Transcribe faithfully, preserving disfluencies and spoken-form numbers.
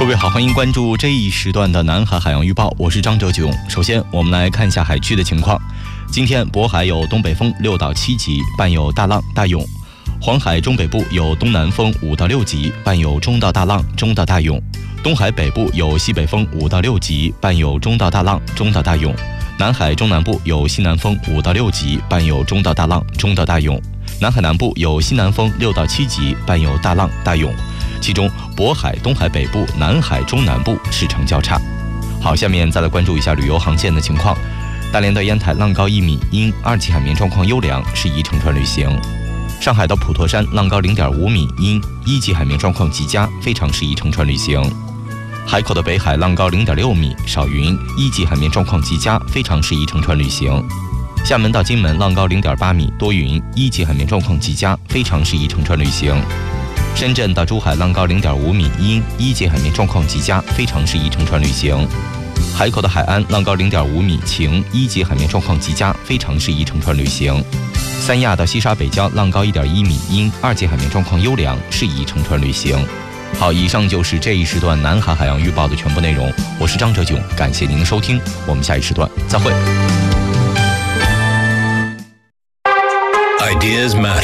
位好，欢迎关注这一时段的南海海洋预报，我是张哲炯。首先我们来看一下海区的情况。今天渤海有东北风六到七级，伴有大浪大涌；黄海中北部有东南风五到六级，伴有中到大浪中到大涌；东海北部有西北风五到六级，伴有中到大浪中到大涌；南海中南部有西南风五到六级，伴有中到大浪中到大涌；南海南部有西南风六到七级，伴有大浪大涌。其中渤海、东海北部、南海中南部市场较差。好，下面再来关注一下旅游航线的情况。大连到烟台浪高一米，因二级海面状况优良，适宜乘船旅行。上海到普陀山浪高零点五米，因一级海面状况极佳，非常适宜乘船旅行。海口的北海浪高零点六米，少云，一级海面状况极佳，非常适宜乘船旅行。厦门到金门浪高零点八米，多云，一级海面状况极佳，非常适宜乘船旅行。深圳到珠海浪高零点五米，因一级海面状况极佳，非常适宜乘船旅行。海口的海安浪高零点五米，晴，一级海面状况极佳，非常适宜乘船旅行。三亚到西沙北礁浪高一点一米，因二级海面状况优良，适宜乘船旅行。好，以上就是这一时段南海海洋预报的全部内容。我是张哲炯，感谢您的收听，我们下一时段再会。Ideas Matter